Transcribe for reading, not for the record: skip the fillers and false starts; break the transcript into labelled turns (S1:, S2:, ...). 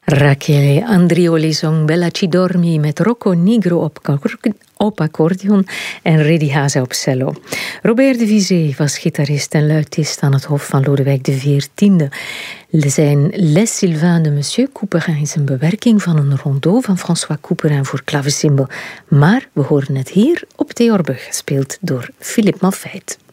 S1: Rachele Andrioli zong Bella Ci Dormi met Rocco Nigro op accordeon en Reddy Haza op cello. Robert de Vizé was gitarist en luitist aan het hof van Lodewijk XIV. Zijn Les Sylvains de Monsieur Couperin is een bewerking van een rondeau van François Couperin voor klavecimbal. Maar we horen het hier op theorbe, gespeeld door Philippe Malfait.